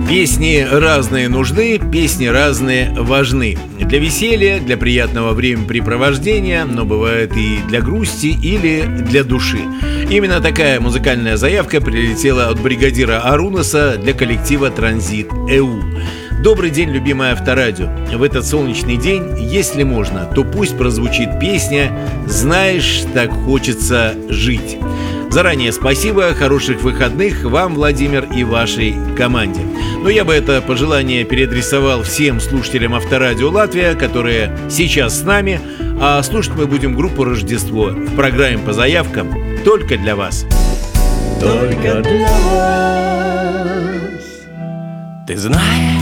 Песни разные нужны, песни разные важны. Для веселья, для приятного времяпрепровождения, но бывает и для грусти или для души. Именно такая музыкальная заявка прилетела от бригадира Арунаса для коллектива «Транзит ЭУ». Добрый день, любимое Авторадио. В этот солнечный день, если можно, то пусть прозвучит песня «Знаешь, так хочется жить». Заранее спасибо, хороших выходных вам, Владимир, и вашей команде. Но я бы это пожелание переадресовал всем слушателям Авторадио Латвия, которые сейчас с нами, а слушать мы будем группу «Рождество» в программе по заявкам только для вас. Только для вас. Ты знаешь,